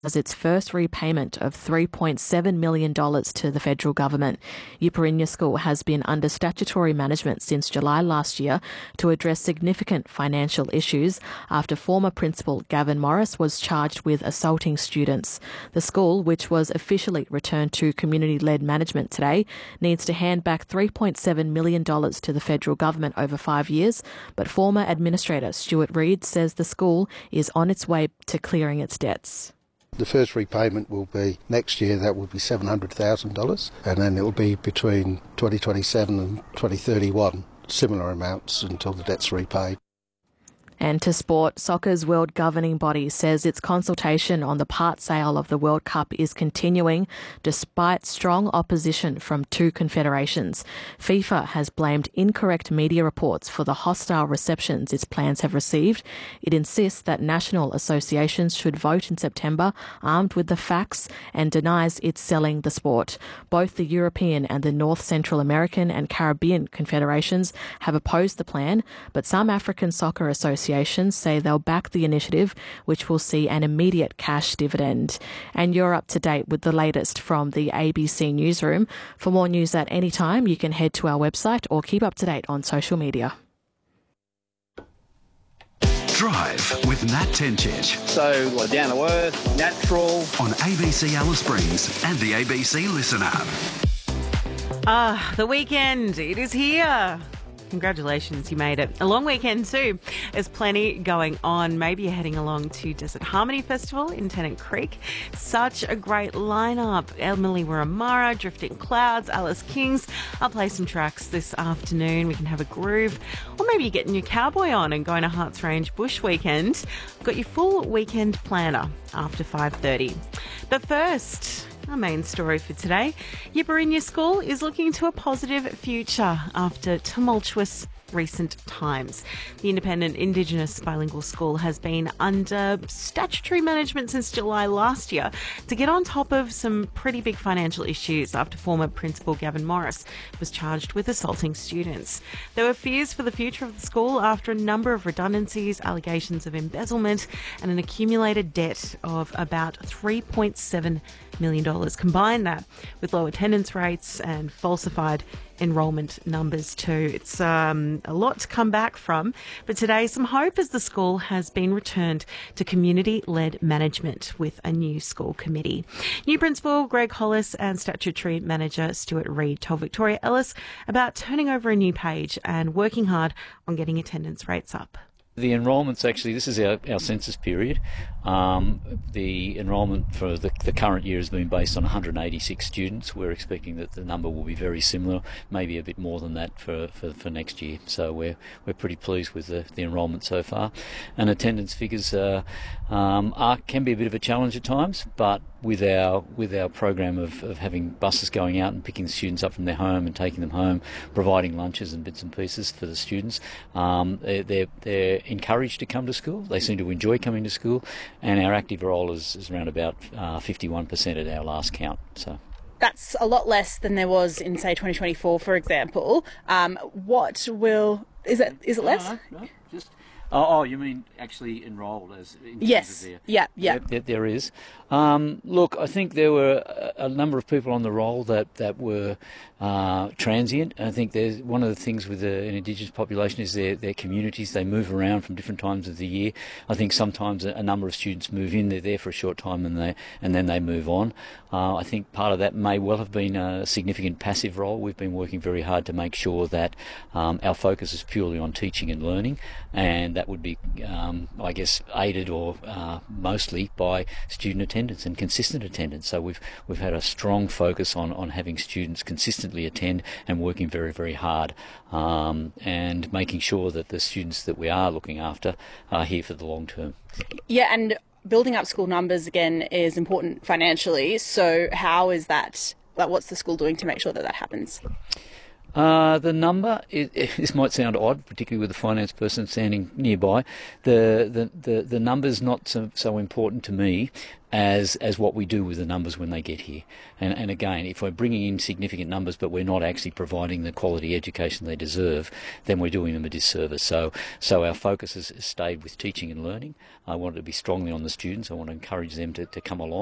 as its first repayment of $3.7 million to the federal government. Yiperinya School has been under statutory management since July last year to address significant financial issues after former principal Gavin Morris was charged with assaulting students. The school, which was officially returned to community-led management today, needs to hand back $3.7 million to the federal government over 5 years, but former administrator Stuart Reid says the school is on its way to clearing its debts. The first repayment will be next year, that will be $700,000, and then it will be between 2027 and 2031, similar amounts until the debt's repaid. And to sport, soccer's world governing body says its consultation on the part sale of the World Cup is continuing despite strong opposition from two confederations. FIFA has blamed incorrect media reports for the hostile receptions its plans have received. It insists that national associations should vote in September armed with the facts and denies it's selling the sport. Both the European and the North Central American and Caribbean confederations have opposed the plan, but some African soccer associations say they'll back the initiative, which will see an immediate cash dividend. And you're up to date with the latest from the ABC Newsroom. For more news at any time, you can head to our website or keep up to date on social media. Drive with Nat Tencic. So, down to earth, natural. On ABC Alice Springs and the ABC Listen app. The weekend, it is here. Congratulations, you made it. A long weekend too. There's plenty going on. Maybe you're heading along to Desert Harmony Festival in Tennant Creek. Such a great lineup. Emily Waramara, Drifting Clouds, Alice Kings. I'll play some tracks this afternoon. We can have a groove. Or maybe you're getting your cowboy on and going to Harts Range Bush Weekend. I've got your full weekend planner after 5:30. But first, our main story for today, Yiperinya School is looking to a positive future after tumultuous recent times. The independent Indigenous bilingual school has been under statutory management since July last year to get on top of some pretty big financial issues after former principal Gavin Morris was charged with assaulting students. There were fears for the future of the school after a number of redundancies, allegations of embezzlement and an accumulated debt of about $3.7 million. Combine that with low attendance rates and falsified enrolment numbers too. It's a lot to come back from, but today some hope as the school has been returned to community-led management with a new school committee. New principal Greg Hollis and statutory manager Stuart Reid told Victoria Ellis about turning over a new page and working hard on getting attendance rates up. The enrolments, actually, this is our census period. The enrolment for the current year has been based on 186 students. We're expecting that the number will be very similar, maybe a bit more than that for next year. So we're pretty pleased with the enrolment so far. And attendance figures can be a bit of a challenge at times, but with our program of having buses going out and picking the students up from their home and taking them home, providing lunches and bits and pieces for the students, they're encouraged to come to school. They seem to enjoy coming to school, and our active roll is around about 51% at our last count. So that's a lot less than there was in, say, 2024, for example. Is it less? No, just. Oh, you mean actually enrolled as? Yes. Yeah. There is. Look, I think there were a number of people on the roll that were transient. I think there's one of the things with an Indigenous population is their communities. They move around from different times of the year. I think sometimes a number of students move in. They're there for a short time and then they move on. I think part of that may well have been a significant passive role. We've been working very hard to make sure that our focus is purely on teaching and learning, and that would be, I guess, aided or mostly by student attendance and consistent attendance. So we've had a strong focus on having students consistently attend and working very, very hard, and making sure that the students that we are looking after are here for the long term. Yeah, and building up school numbers again is important financially. So how is that? What's the school doing to make sure that happens? The number, this might sound odd, particularly with the finance person standing nearby. The number's not so important to me as what we do with the numbers when they get here. And again, if we're bringing in significant numbers but we're not actually providing the quality education they deserve, then we're doing them a disservice. So our focus has stayed with teaching and learning. I want it to be strongly on the students. I want to encourage them to come along.